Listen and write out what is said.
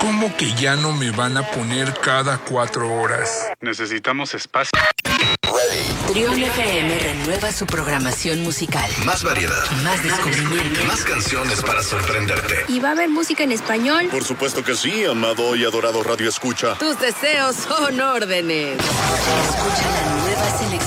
¿Cómo que ya no me van a poner cada 4 horas? Necesitamos espacio. Trión FM renueva su programación musical. Más variedad. Más descubrimiento. Más canciones para sorprenderte. ¿Y va a haber música en español? Por supuesto que sí, amado y adorado Radio Escucha. Tus deseos son órdenes. Escucha la nueva selección